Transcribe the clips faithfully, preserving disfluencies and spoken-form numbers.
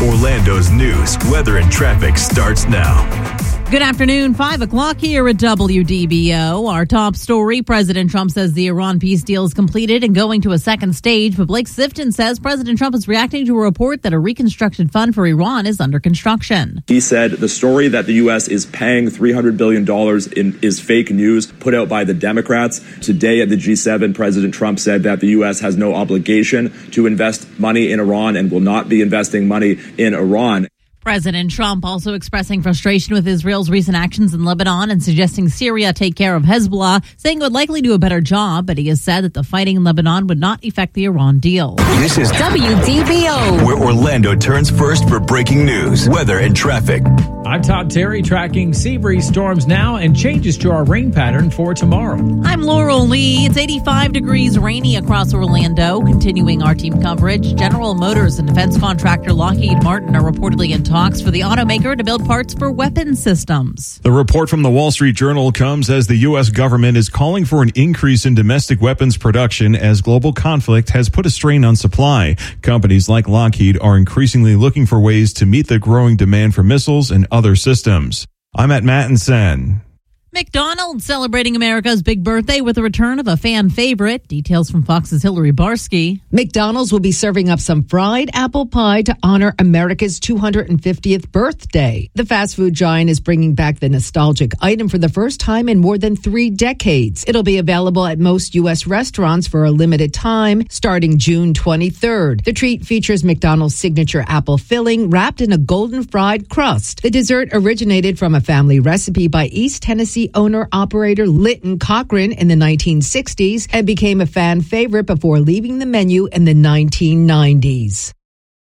Orlando's news, weather, and traffic starts now. Good afternoon, five o'clock here at W D B O. Our top story, President Trump says the Iran peace deal is completed and going to a second stage, but Blake Sifton says President Trump is reacting to a report that a reconstruction fund for Iran is under construction. He said the story that the U S is paying three hundred billion dollars in, is fake news put out by the Democrats. Today at the G seven, President Trump said that the U S has no obligation to invest money in Iran and will not be investing money in Iran. President Trump also expressing frustration with Israel's recent actions in Lebanon and suggesting Syria take care of Hezbollah, saying it would likely do a better job, but he has said that the fighting in Lebanon would not affect the Iran deal. This is W D B O, where Orlando turns first for breaking news, weather, and traffic. I'm Todd Terry, tracking sea breeze storms now and changes to our rain pattern for tomorrow. I'm Laurel Lee. It's eighty-five degrees rainy across Orlando. Continuing our team coverage, General Motors and defense contractor Lockheed Martin are reportedly in talks for the automaker to build parts for weapon systems. The report from the Wall Street Journal comes as the U S government is calling for an increase in domestic weapons production as global conflict has put a strain on supply. Companies like Lockheed are increasingly looking for ways to meet the growing demand for missiles and other systems. I'm at Mattinson. McDonald's celebrating America's big birthday with the return of a fan favorite. Details from Fox's Hillary Barsky. McDonald's will be serving up some fried apple pie to honor America's two hundred fiftieth birthday. The fast food giant is bringing back the nostalgic item for the first time in more than three decades. It'll be available at most U S restaurants for a limited time starting June twenty-third. The treat features McDonald's signature apple filling wrapped in a golden fried crust. The dessert originated from a family recipe by East Tennessee owner-operator Lytton Cochran in the nineteen sixties and became a fan favorite before leaving the menu in the nineteen nineties.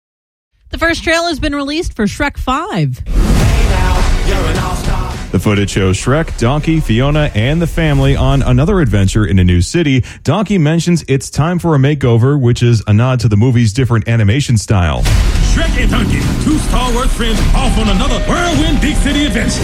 The first trailer has been released for Shrek five. The footage shows Shrek, Donkey, Fiona, and the family on another adventure in a new city. Donkey mentions it's time for a makeover, which is a nod to the movie's different animation style. Shrek and Donkey, two Star Wars friends off on another whirlwind big city adventure.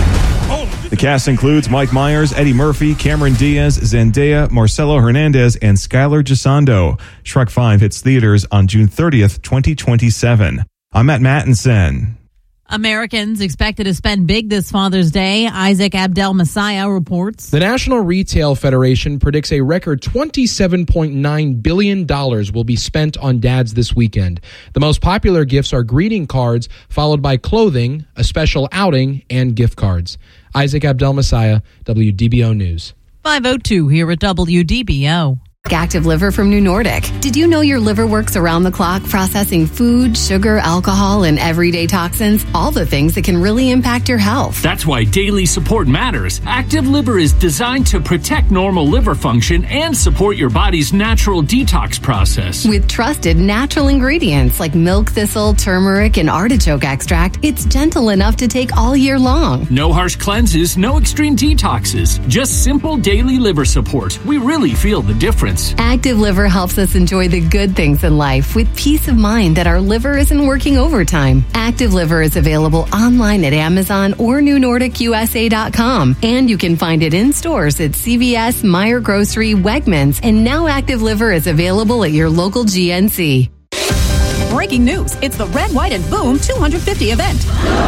The cast includes Mike Myers, Eddie Murphy, Cameron Diaz, Zendaya, Marcelo Hernandez, and Skylar Gisondo. Shrek five hits theaters on June thirtieth, twenty twenty-seven. I'm at Mattinson. Americans expected to spend big this Father's Day. Isaac Abdel Messiah reports. The National Retail Federation predicts a record twenty-seven point nine billion dollars will be spent on dads this weekend. The most popular gifts are greeting cards, followed by clothing, a special outing, and gift cards. Isaac Abdel Messiah, W D B O News. five oh two here at W D B O. Active Liver from New Nordic. Did you know your liver works around the clock processing food, sugar, alcohol, and everyday toxins? All the things that can really impact your health. That's why daily support matters. Active Liver is designed to protect normal liver function and support your body's natural detox process. With trusted natural ingredients like milk thistle, turmeric, and artichoke extract, it's gentle enough to take all year long. No harsh cleanses, no extreme detoxes. Just simple daily liver support. We really feel the difference. Active Liver helps us enjoy the good things in life with peace of mind that our liver isn't working overtime. Active Liver is available online at Amazon or new nordic u s a dot com. And you can find it in stores at C V S, Meijer Grocery, Wegmans, and now Active Liver is available at your local G N C. Breaking news. It's the Red, White, and Boom two hundred fifty event.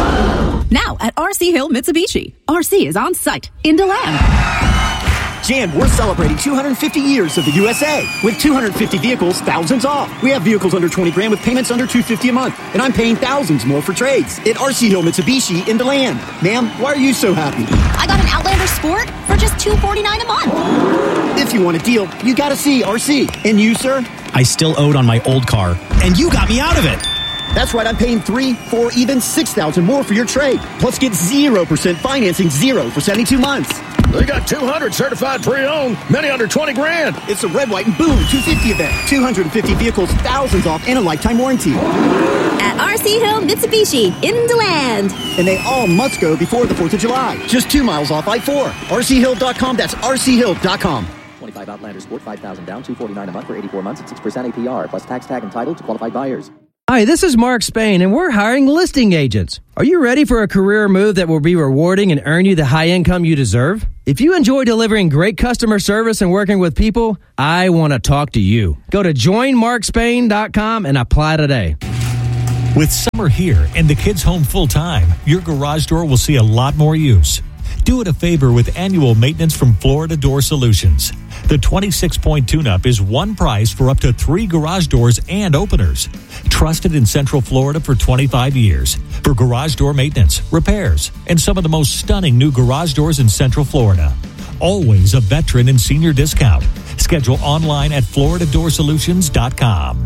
Now at R C Hill Mitsubishi. R C is on site in DeLand. Jan, we're celebrating two hundred fifty years of the U S A. With two hundred fifty vehicles, thousands off. We have vehicles under twenty grand with payments under two hundred fifty a month. And I'm paying thousands more for trades at R C Hill Mitsubishi in DeLand. Ma'am, why are you so happy? I got an Outlander Sport for just two hundred forty-nine dollars a month. If you want a deal, you gotta see R C. And you, sir? I still owed on my old car, and you got me out of it. That's right, I'm paying three, four, even six thousand more for your trade. Plus, get zero percent financing, zero for seventy-two months. They got two hundred certified pre-owned, many under twenty grand. It's a Red, White, and Boom two hundred fifty event. two hundred fifty vehicles, thousands off, and a lifetime warranty. At R C Hill Mitsubishi in DeLand. And they all must go before the fourth of July. Just two miles off I four. R C hill dot com. That's R C hill dot com. twenty-five Outlander Sport, five thousand down, two hundred forty-nine dollars a month for eighty-four months at six percent A P R, plus tax tag entitled to qualified buyers. Hi, this is Mark Spain, and we're hiring listing agents. Are you ready for a career move that will be rewarding and earn you the high income you deserve? If you enjoy delivering great customer service and working with people, I want to talk to you. Go to join mark spain dot com and apply today. With summer here and the kids home full-time, your garage door will see a lot more use. Do it a favor with annual maintenance from Florida Door Solutions. The twenty-six point tune-up is one price for up to three garage doors and openers. Trusted in Central Florida for twenty-five years for garage door maintenance, repairs, and some of the most stunning new garage doors in Central Florida. Always a veteran and senior discount. Schedule online at florida door solutions dot com.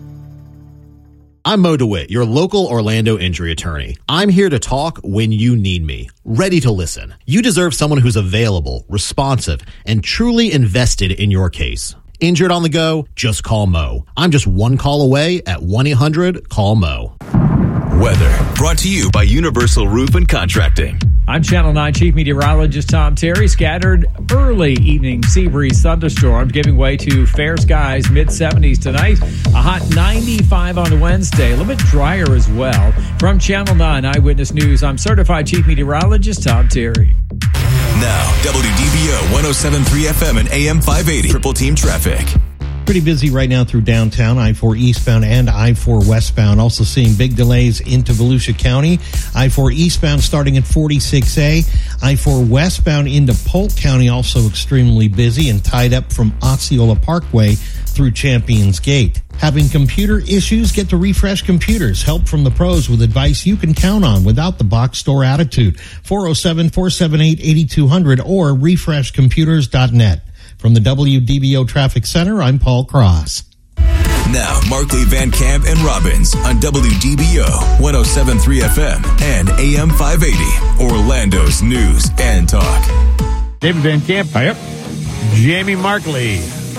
I'm Mo DeWitt, your local Orlando injury attorney. I'm here to talk when you need me, ready to listen. You deserve someone who's available, responsive, and truly invested in your case. Injured on the go? Just call Mo. I'm just one call away at one eight hundred call Mo. Weather brought to you by Universal Roof and Contracting. I'm Channel nine Chief Meteorologist Tom Terry. Scattered early evening sea breeze thunderstorms giving way to fair skies, mid seventies tonight. A hot ninety-five on Wednesday. A little bit drier as well. From Channel nine Eyewitness News, I'm Certified Chief Meteorologist Tom Terry. Now, W D B O one oh seven point three F M and A M five eighty. Triple Team Traffic. Pretty busy right now through downtown, I four eastbound and I four westbound. Also seeing big delays into Volusia County. I four eastbound starting at forty-six A. I four westbound into Polk County also extremely busy and tied up from Osceola Parkway through Champions Gate. Having computer issues? Get to Refresh Computers. Help from the pros with advice you can count on without the box store attitude. four oh seven, four seven eight, eight two hundred or refresh computers dot net. From the W D B O Traffic Center, I'm Paul Cross. Now, Markley, Van Camp, and Robbins on W D B O one oh seven point three F M and A M five eighty, Orlando's news and talk. David Van Camp. Hi, yep. Jamie Markley.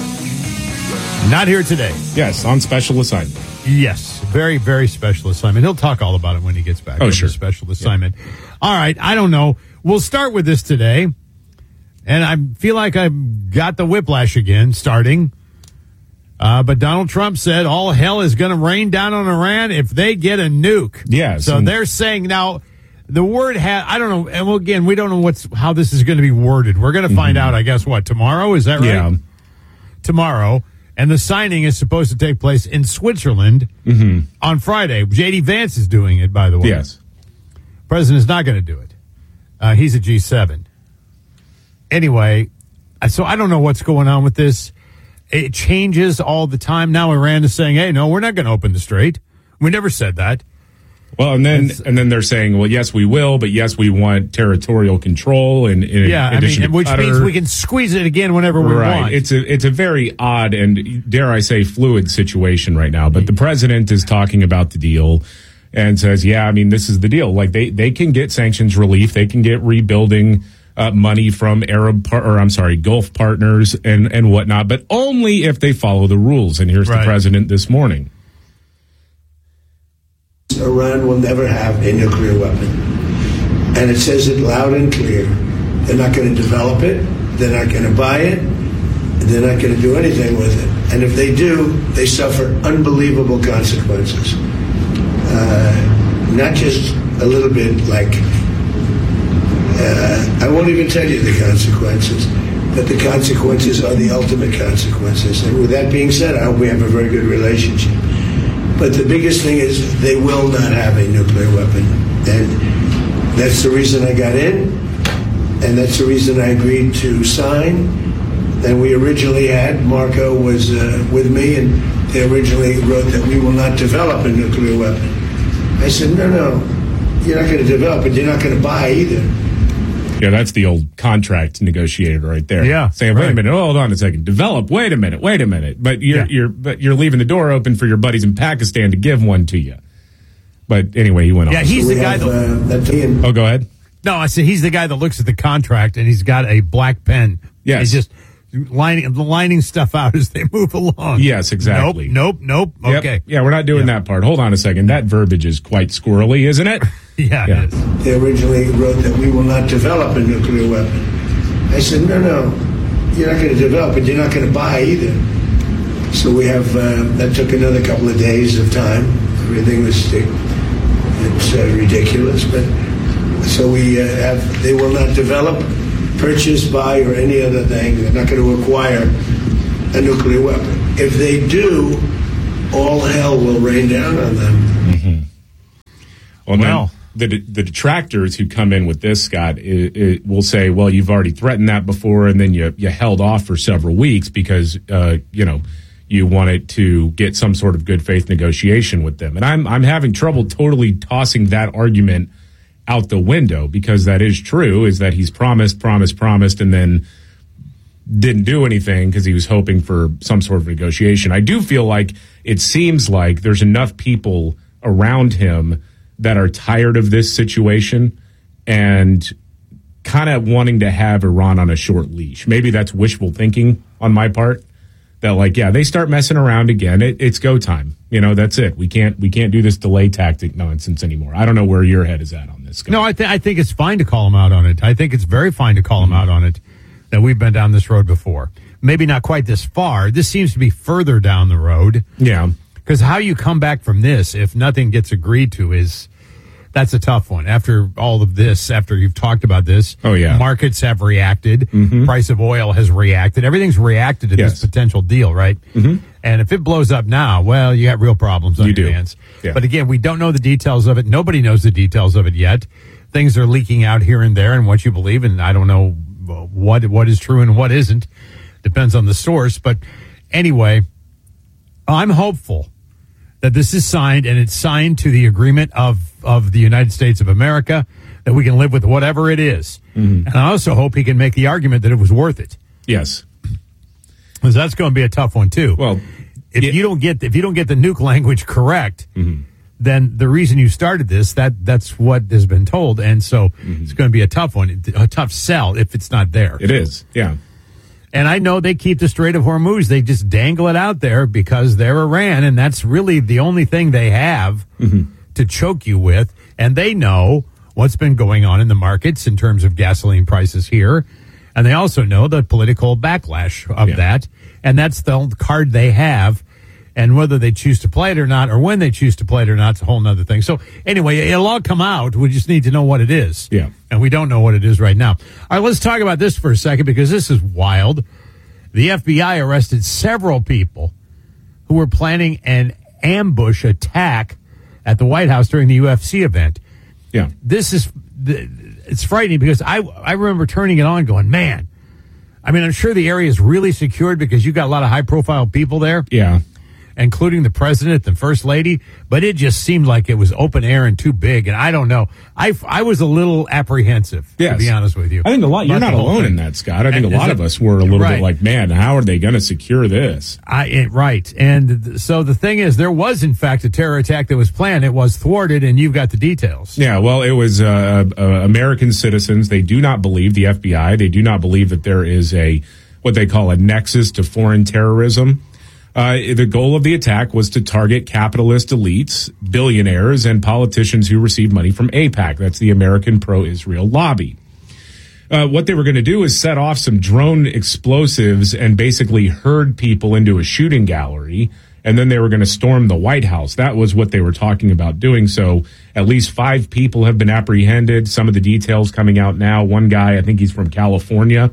Not here today. Yes, on special assignment. Yes, very, very special assignment. He'll talk all about it when he gets back. Oh, sure. Special assignment. Yeah. All right, I don't know. We'll start with this today. And I feel like I've got the whiplash again starting. Uh, but Donald Trump said all hell is going to rain down on Iran if they get a nuke. Yes. So they're saying now the word ha- I don't know. And well, again, we don't know what's how this is going to be worded. We're going to find mm-hmm. out, I guess, what, tomorrow? Is that right? Yeah. Tomorrow. And the signing is supposed to take place in Switzerland mm-hmm. on Friday. J D Vance is doing it, by the way. Yes. The president's not going to do it. Uh, he's a G seven. Anyway, so I don't know what's going on with this. It changes all the time. Now Iran is saying, hey, no, we're not going to open the strait. We never said that. Well, and then it's, and then they're saying, well, yes, we will, but yes, we want territorial control. And, and yeah, I mean, which means we can squeeze it again whenever we right. want. It's a, it's a very odd and, dare I say, fluid situation right now. But the president is talking about the deal and says, yeah, I mean, this is the deal. Like, they, they can get sanctions relief. They can get rebuilding Uh, money from Arab par- or I'm sorry, Gulf partners and, and whatnot, but only if they follow the rules. And here's right. the president this morning. Iran will never have a nuclear weapon. And it says it loud and clear. They're not going to develop it. They're not going to buy it. They're not going to do anything with it. And if they do, they suffer unbelievable consequences. Uh, not just a little bit like... Uh, I won't even tell you the consequences, but the consequences are the ultimate consequences. And with that being said, I hope we have a very good relationship. But the biggest thing is they will not have a nuclear weapon. And that's the reason I got in, and that's the reason I agreed to sign. And we originally had, Marco was uh, with me, and they originally wrote that we will not develop a nuclear weapon. I said, no, no, you're not going to develop it. You're not going to buy either. Yeah, that's the old contract negotiator right there. Yeah, saying, "Wait right. a minute, hold on a second, develop. Wait a minute, wait a minute." But you're yeah. you're but you're leaving the door open for your buddies in Pakistan to give one to you. But anyway, he went yeah, on. Yeah, he's so the guy have, that. Uh, oh, go ahead. No, I said he's the guy that looks at the contract and he's got a black pen. Yes, he's just lining lining stuff out as they move along. Yes, exactly. Nope, nope, nope. Okay. Yep. Yeah, we're not doing yeah. that part. Hold on a second. That verbiage is quite squirrely, isn't it? yeah, yeah. It is. They originally wrote that we will not develop a nuclear weapon. I said, no, no, you're not going to develop it. You're not going to buy either. So we have, uh, that took another couple of days of time. Everything was, it's uh, ridiculous. But so we uh, have, they will not develop, purchase, buy, or any other thing. They're not going to acquire a nuclear weapon. If they do, all hell will rain down on them. Mm-hmm. Well, well the the detractors who come in with this, Scott, it, it will say, well, you've already threatened that before, and then you you held off for several weeks because, uh, you know, you wanted to get some sort of good faith negotiation with them. And I'm I'm having trouble totally tossing that argument out the window, because that is true, is that he's promised, promised, promised, and then didn't do anything because he was hoping for some sort of negotiation. I do feel like it seems like there's enough people around him that are tired of this situation and kind of wanting to have Iran on a short leash. Maybe that's wishful thinking on my part. That, like, yeah, they start messing around again. It, it's go time. You know, that's it. We can't we can't do this delay tactic nonsense anymore. I don't know where your head is at on this, guy. No, I, th- I think it's fine to call him out on it. I think it's very fine to call him out on it, that we've been down this road before. Maybe not quite this far. This seems to be further down the road. Yeah. Because how you come back from this if nothing gets agreed to is, that's a tough one. After all of this, after you've talked about this, oh yeah, markets have reacted. Mm-hmm. Price of oil has reacted. Everything's reacted to yes. this potential deal, right? Mm-hmm. And if it blows up now, well, you got real problems on you your do. hands. Yeah. But again, we don't know the details of it. Nobody knows the details of it yet. Things are leaking out here and there and what you believe, and I don't know what what is true and what isn't. Depends on the source. But anyway, I'm hopeful that this is signed, and it's signed to the agreement of, of the United States of America, that we can live with whatever it is. Mm-hmm. And I also hope he can make the argument that it was worth it. Yes. Because that's going to be a tough one, too. Well, if yeah. you don't get if you don't get the nuke language correct, mm-hmm. then the reason you started this, that that's what has been told. And so mm-hmm. it's going to be a tough one, a tough sell if it's not there. It is, yeah. And I know they keep the Strait of Hormuz. They just dangle it out there because they're Iran, and that's really the only thing they have mm-hmm. to choke you with. And they know what's been going on in the markets in terms of gasoline prices here. And they also know the political backlash of yeah. that. And that's the card they have. And whether they choose to play it or not, or when they choose to play it or not, is a whole nother thing. So anyway, it'll all come out. We just need to know what it is. Yeah. And we don't know what it is right now. All right, let's talk about this for a second, because this is wild. The F B I arrested several people who were planning an ambush attack at the White House during the U F C event. Yeah. This is, it's frightening, because I, I remember turning it on going, man, I mean, I'm sure the area is really secured because you got a lot of high profile people there. Yeah. Including the president, the first lady, but it just seemed like it was open air and too big. And I don't know. I, I was a little apprehensive, yes. to be honest with you. I think a lot, you're not alone in that, Scott. I think and a lot of us were a little right. bit like, man, how are they going to secure this? I, it, right. And th- so the thing is, there was, in fact, a terror attack that was planned. It was thwarted, and you've got the details. Yeah, well, it was uh, uh, American citizens. They do not believe, the F B I, they do not believe that there is a, what they call a nexus to foreign terrorism. Uh, the goal of the attack was to target capitalist elites, billionaires, and politicians who receive money from AIPAC. That's the American Pro-Israel Lobby. Uh, what they were going to do is set off some drone explosives and basically herd people into a shooting gallery, and then they were going to storm the White House. That was what they were talking about doing. So at least five people have been apprehended. Some of the details coming out now. One guy, I think he's from California,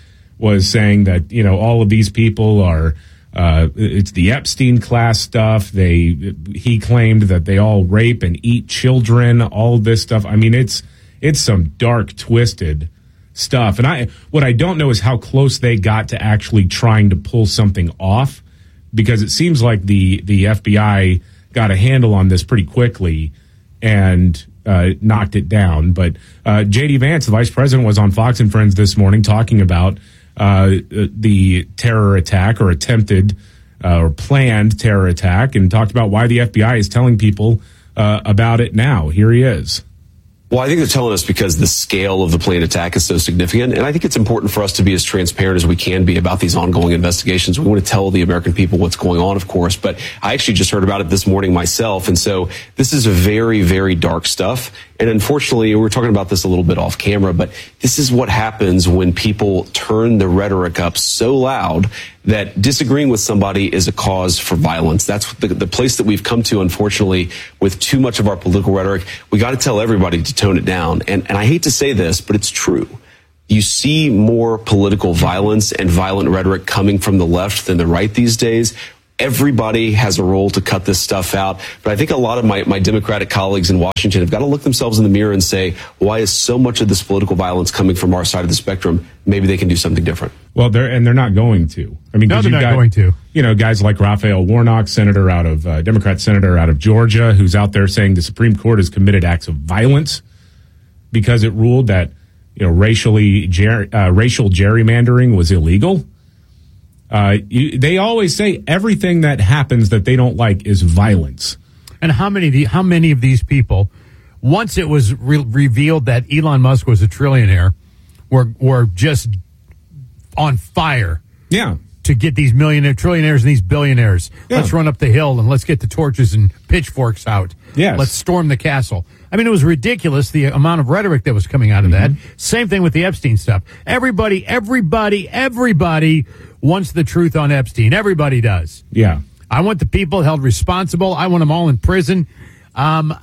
was saying that, you know, all of these people are... Uh, it's the Epstein class stuff. They, he claimed that they all rape and eat children, all of this stuff. I mean, it's, it's some dark, twisted stuff. And I, what I don't know is how close they got to actually trying to pull something off, because it seems like the, the F B I got a handle on this pretty quickly and, uh, knocked it down. But, uh, J D Vance, the vice president, was on Fox and Friends this morning talking about Uh, the terror attack or attempted uh, or planned terror attack, and talked about why the F B I is telling people uh, about it now. Here he is. Well, I think they're telling us because the scale of the planned attack is so significant. And I think it's important for us to be as transparent as we can be about these ongoing investigations. We want to tell the American people what's going on, of course. But I actually just heard about it this morning myself. And so this is a very, very dark stuff. And unfortunately, we were talking about this a little bit off camera, but this is what happens when people turn the rhetoric up so loud that disagreeing with somebody is a cause for violence. That's the, the place that we've come to, unfortunately, with too much of our political rhetoric. We got to tell everybody to tone it down. And, and I hate to say this, but it's true. You see more political violence and violent rhetoric coming from the left than the right these days. Everybody has a role to cut this stuff out. But I think a lot of my, my Democratic colleagues in Washington have got to look themselves in the mirror and say, why is so much of this political violence coming from our side of the spectrum? Maybe they can do something different. Well, they're and they're not going to. I mean, No, they're you've not got, going to. You know, guys like Raphael Warnock, senator out of uh, Democrat senator out of Georgia, who's out there saying the Supreme Court has committed acts of violence because it ruled that you know racially ger- uh, racial gerrymandering was illegal. Uh, you, they always say everything that happens that they don't like is violence. And how many of the, how many of these people, once it was re- revealed that Elon Musk was a trillionaire, were were just on fire? Yeah. To get these millionaire trillionaires and these billionaires. Yeah. Let's run up the hill and let's get the torches and pitchforks out. Yes. Let's storm the castle. I mean, it was ridiculous, the amount of rhetoric that was coming out of mm-hmm. that. Same thing with the Epstein stuff. Everybody, everybody, everybody wants the truth on Epstein. Everybody does. Yeah. I want the people held responsible. I want them all in prison. Um,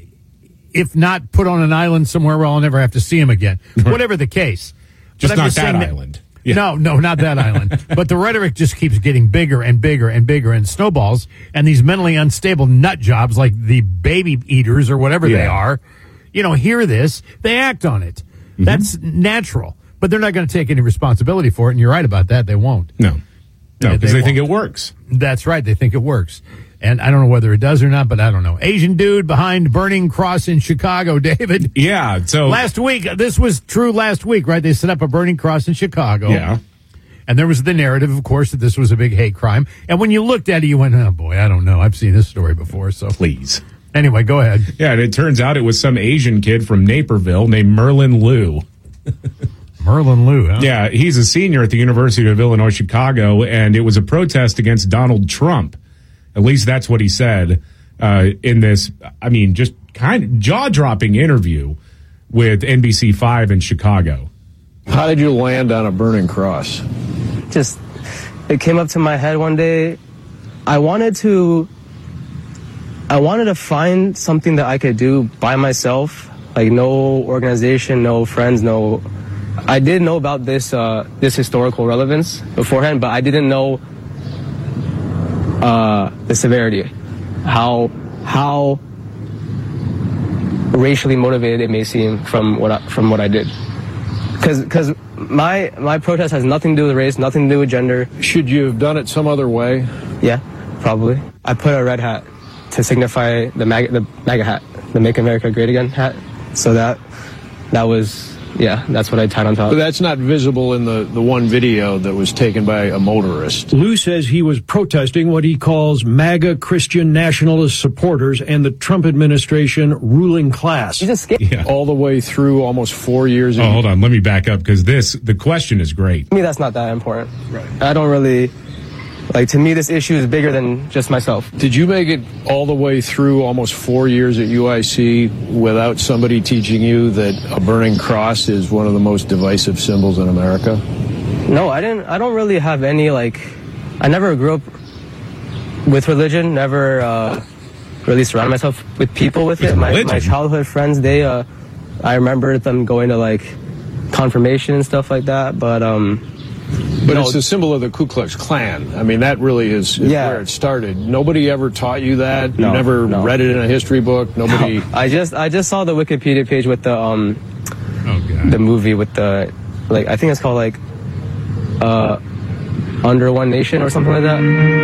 if not, put on an island somewhere where I'll never have to see him again. Whatever the case. Just but not that island. That, yeah. No, no, not that island. But the rhetoric just keeps getting bigger and bigger and bigger and snowballs. And these mentally unstable nut jobs like the baby eaters or whatever yeah. they are, you know, hear this, they act on it. Mm-hmm. That's natural. But they're not going to take any responsibility for it, and you're right about that. They won't. No. No, because they, they think it won't. works. That's right. They think it works. And I don't know whether it does or not, but I don't know. Asian dude behind Burning Cross in Chicago, David. Yeah, so... Last week, this was true last week, right? They set up a Burning Cross in Chicago. Yeah. And there was the narrative, of course, that this was a big hate crime. And when you looked at it, you went, oh, boy, I don't know. I've seen this story before, so... Please. Anyway, go ahead. Yeah, and it turns out it was some Asian kid from Naperville named Merlin Liu. Merlin Liu, huh? Yeah, he's a senior at the University of Illinois Chicago, and it was a protest against Donald Trump. At least that's what he said uh, in this, I mean, just kind of jaw-dropping interview with N B C five in Chicago. How did you land on a burning cross? Just, it came up to my head one day. I wanted to, I wanted to find something that I could do by myself, like no organization, no friends, no... I did know about this uh, this historical relevance beforehand, but I didn't know uh, the severity, how how racially motivated it may seem from what I, from what I did. Because because my my protest has nothing to do with race, nothing to do with gender. Should you have done it some other way? Yeah, probably. I put a red hat to signify the MAGA, the MAGA hat, the Make America Great Again hat. So that that was. Yeah, that's what I tied on top. But that's not visible in the, the one video that was taken by a motorist. Liu says he was protesting what he calls MAGA Christian nationalist supporters and the Trump administration ruling class. Yeah. All the way through almost four years. Oh, hold on. Let me back up because this, the question is great. To me, that's not that important. Right. I don't really... Like, to me, this issue is bigger than just myself. Did you make it all the way through almost four years at U I C without somebody teaching you that a burning cross is one of the most divisive symbols in America? No, I didn't. I don't really have any, like... I never grew up with religion, never uh, really surrounded myself with people with it. My, my childhood friends, they... Uh, I remember them going to, like, confirmation and stuff like that, but... um. But no, it's the symbol of the Ku Klux Klan. I mean, that really is, is yeah. where it started. Nobody ever taught you that. No, you never no. read it in a history book. Nobody. No. I just I just saw the Wikipedia page with the um oh, God. the movie with the like I think it's called like uh Under One Nation or something like that.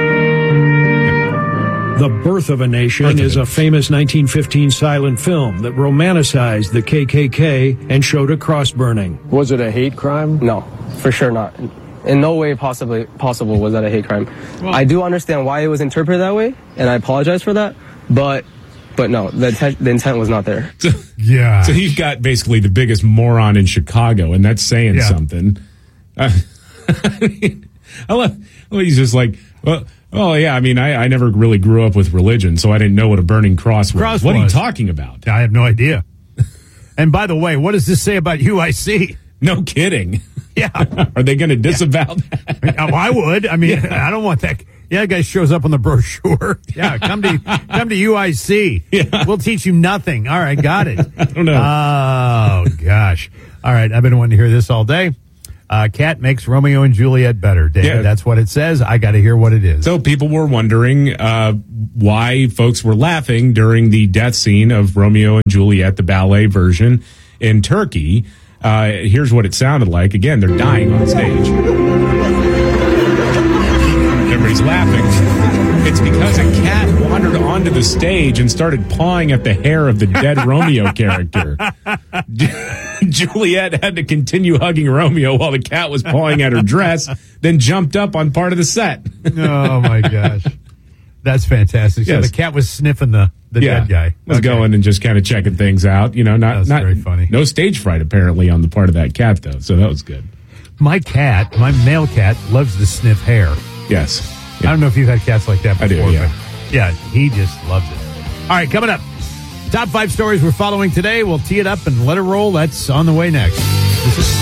The Birth of a Nation is a famous nineteen fifteen silent film that romanticized the K K K and showed a cross burning. Was it a hate crime? No, for sure not. In no way possibly possible was that a hate crime. Well, I do understand why it was interpreted that way, and I apologize for that. But, but no, the intent, the intent was not there. So, yeah. So you've got basically the biggest moron in Chicago, and that's saying yeah. something. Uh, I mean, I love. Well, he's just like, well, oh yeah. I mean, I, I never really grew up with religion, so I didn't know what a burning cross was. Cross what was. are you talking about? I have no idea. And by the way, what does this say about U I C? No kidding. Yeah. Are they going to disavow yeah. that? Oh, I would. I mean, yeah. I don't want that. Yeah, that guy shows up on the brochure. Yeah, come to come to U I C. Yeah. We'll teach you nothing. All right, got it. I don't know. Oh, gosh. All right, I've been wanting to hear this all day. Uh, cat makes Romeo and Juliet better, David. Yeah. That's what it says. I got to hear what it is. So people were wondering uh, why folks were laughing during the death scene of Romeo and Juliet, the ballet version in Turkey. Uh, here's what it sounded like. Again, they're dying on stage. Everybody's laughing. It's because a cat wandered onto the stage and started pawing at the hair of the dead Romeo character. Juliet had to continue hugging Romeo while the cat was pawing at her dress, then jumped up on part of the set. Oh, my gosh. That's fantastic. So Yes. the cat was sniffing the, the yeah, dead guy. was Okay. going and just kind of checking things out. You know, not, That's not very funny. No stage fright, apparently, on the part of that cat, though. So that was good. My cat, my male cat, loves to sniff hair. Yes. I don't know if you've had cats like that I before. do, yeah. But yeah, he just loves it. All right, coming up. Top five stories we're following today. We'll tee it up and let it roll. That's on the way next. This is